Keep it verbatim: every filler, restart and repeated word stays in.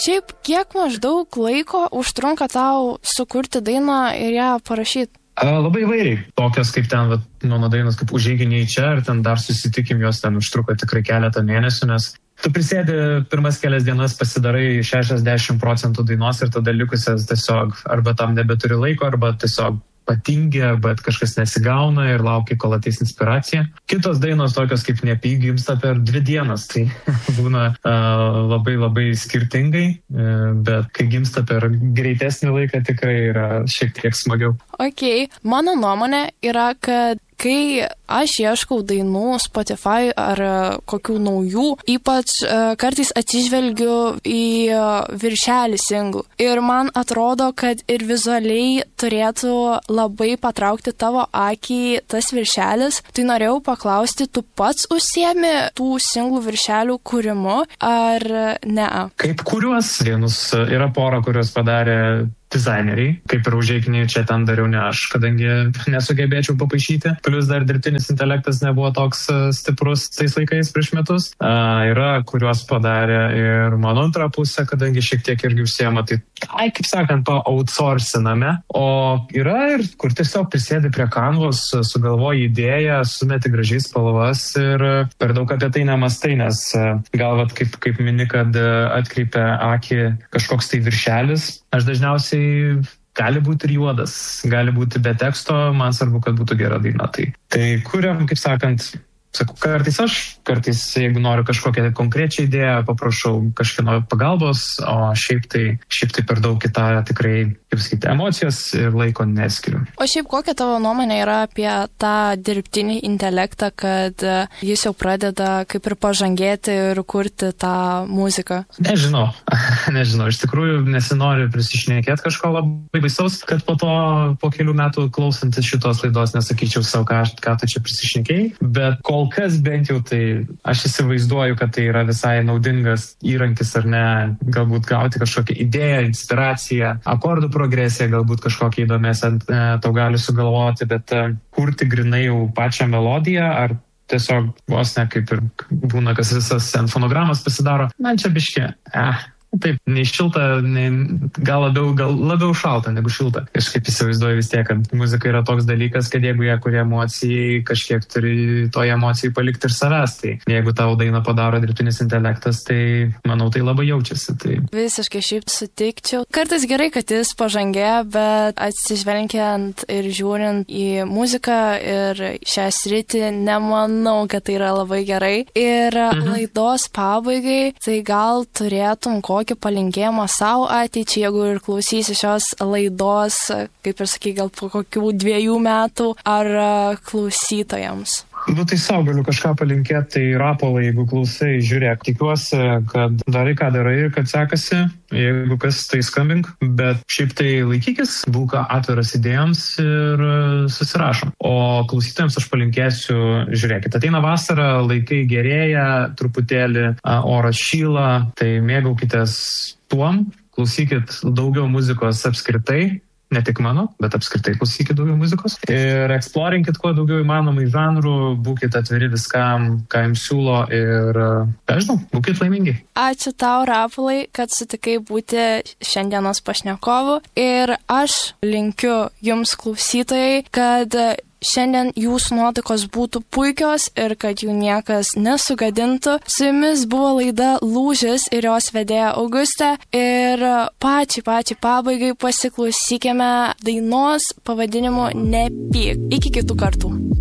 Šiaip, kiek maždaug laiko užtrunka tau sukurti dainą ir ją parašyti? Labai įvairiai. Tokios kaip ten, vat, mano dainos kaip Užeiginiai čia, ir ten dar susitikim, jos ten užtruko tikrai keletą mėnesių, nes tu prisėdi pirmas kelias dienas, pasidarai šešiasdešimt procentų dainos ir tada likusias tiesiog arba tam nebeturi laiko, arba tiesiog patingi, arba kažkas nesigauna ir laukia, kol ateis inspiracija. Kitos dainos tokios kaip Nepyk gimsta per dvi dienas, tai būna uh, labai labai skirtingai, uh, bet kai gimsta per greitesnį laiką, tikrai yra šiek tiek smagiau. Ok, mano nuomonė yra, kad kai aš ieškau dainų Spotify ar kokių naujų, ypač uh, kartais atsižvelgiu į uh, viršelį singlų. Ir man atrodo, kad ir vizualiai turėtų labai patraukti tavo akį tas viršelis. Tai norėjau paklausti, tu pats užsiemi tų singlų viršelių kūrimu ar ne? Kaip kuriuos vienus yra pora, kurios padarė dizaineriai, kaip ir Užeiginiai čia ten dariau ne aš, kadangi nesugebėčiau papaišyti. Plius dar dirbtinis intelektas nebuvo toks stiprus tais laikais prieš metus. A, yra, kuriuos padarė ir mano antra pusė, kadangi šiek tiek irgi užsiema, tai, ai, kaip sakant, pa-outsourciname. O yra ir, kur tiesiog prisėdi prie kanvos, sugalvoji idėją, sumeti gražiai spalvas ir per daug apie tai nemastai, nes galvat, kaip, kaip mini, kad atkreipia akį kažkoks tai viršelis. Aš dažniausiai gali būti ir juodas, gali būti be teksto, man svarbu, kad būtų gera daina. Tai, tai kuriam, kaip sakant, sakau, kartais aš, kartais jeigu noriu kažkokią konkrečią idėją, paprašau kažkieno pagalbos, o šiaip tai, šiaip tai per daug kitą tikrai, kaip sakyti, emocijos ir laiko neskiriu. O šiaip kokia tavo nuomonė yra apie tą dirbtinį intelektą, kad jis jau pradeda kaip ir pažangėti ir kurti tą muziką? Nežinau, nežinau, iš tikrųjų nesinori prisišnekėti kažko labai baisaus, kad po to, po kelių metų klausantis šitos laidos nesakyčiau savo, ką, ką tu čia prisišnekėjai, bet kol Kol kas bent jau tai aš įsivaizduoju, kad tai yra visai naudingas įrankis ar ne, galbūt gauti kažkokią idėją, inspiraciją, akordų progresiją, galbūt kažkokią įdomesę tau gali sugalvoti, bet kurti grinai jau pačią melodiją ar tiesiog vos ne kaip ir būna, kas visas ant fonogramos pasidaro, man čia biškė, eh. Taip, nei šilta, nei, gal, labiau, gal labiau šalta negu šilta. Kažkaip įsivaizduoju vis tiek, kad muzika yra toks dalykas, kad jeigu jie kurie emocijai, kažkiek turi toje emocijai palikti ir savęs. Tai jeigu tau dainą padaro dirbtinis intelektas, tai manau, tai labai jaučiasi. Tai... Visiškai šiaip sutikčiau. Kartais gerai, kad jis pažangė, bet atsižvelgiant ir žiūrint į muziką ir šią sritį, nemanau, kad tai yra labai gerai. Ir mhm. laidos pabaigai, tai gal turėtum kokį kokį palinkėjimą savo ateičiai, jeigu ir klausysi šios laidos, kaip ir sakai, gal po kokių dviejų metų, ar klausytojams? Nu tai savo galiu kažką palinkėti, tai Rapolai, jeigu klausai, žiūrėk, tikiuosi, kad darai ką darai ir kad sekasi, jeigu kas tai skambink, bet šiaip tai laikykis, būk atviras idėjams ir susirašom. O klausytojams aš palinkėsiu, žiūrėkit, ateina vasara, laikai gerėja, truputėlį oras šyla, tai mėgaukitės tuom, klausykit daugiau muzikos apskritai. Ne tik mano, bet apskritai klausykit daugiau muzikos. Ir eksplorinkit kuo daugiau įmanomai žanrų, būkit atviri viskam, ką jums siūlo ir, nežinau, būkit laimingi. Ačiū tau, Rapolai, kad sutikai būti šiandienos pašnekovu. Ir aš linkiu jums klausytojai, kad šiandien jūsų nuotaikos būtų puikios ir kad jų niekas nesugadintų. Su jumis buvo laida Lūžis ir jos vedėja Augustė. Ir pačiai, pačiai pabaigai pasiklausykime dainos pavadinimu Nepyk. Iki kitų kartų.